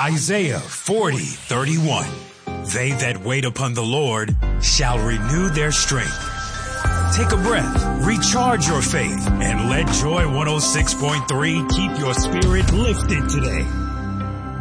Isaiah 40:31. They that wait upon the Lord shall renew their strength. Take a breath, recharge your faith, and let Joy 106.3 keep your spirit lifted today.